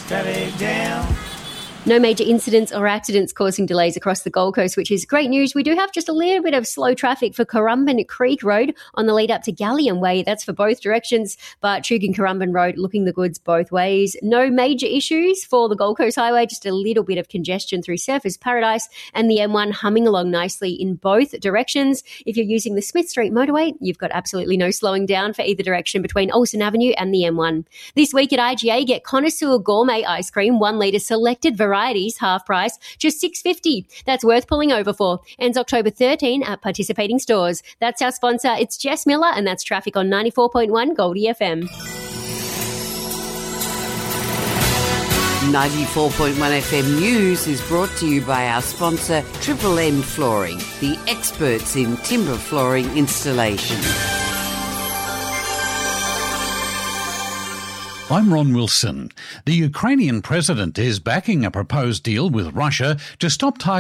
Steady down. No major incidents or accidents causing delays across the Gold Coast, which is great news. We do have just a little bit of slow traffic for Currumbin Creek Road on the lead up to Galleon Way. That's for both directions, but Chugan-Currumbin Road looking the goods both ways. No major issues for the Gold Coast Highway, just a little bit of congestion through Surfers Paradise and the M1 humming along nicely in both directions. If you're using the Smith Street motorway, you've got absolutely no slowing down for either direction between Olsen Avenue and the M1. This week at IGA, get Connoisseur Gourmet Ice Cream, 1 litre, selected varieties, half price, just $6.50. That's worth pulling over for. Ends October 13 at participating stores. That's our sponsor. It's Jess Miller, and that's traffic on 94.1 Goldie FM. 94.1 FM News is brought to you by our sponsor, Triple M Flooring, the experts in timber flooring installation. I'm Ron Wilson. The Ukrainian president is backing a proposed deal with Russia to stop